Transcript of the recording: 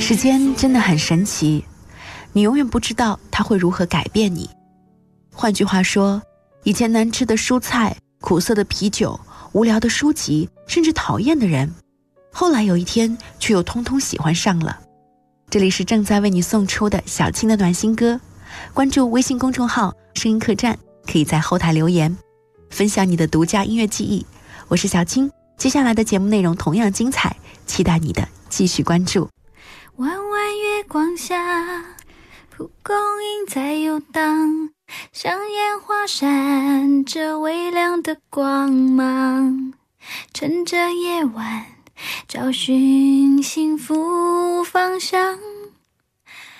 时间真的很神奇，你永远不知道它会如何改变你。换句话说，以前难吃的蔬菜、苦涩的啤酒、无聊的书籍，甚至讨厌的人，后来有一天却又通通喜欢上了。这里是正在为你送出的小青的暖心歌，关注微信公众号声音客栈，可以在后台留言分享你的独家音乐记忆。我是小青，接下来的节目内容同样精彩，期待你的继续关注。 弯弯月光下，蒲公英在游荡，像烟花闪着微亮的光芒，趁着夜晚找寻幸福方向。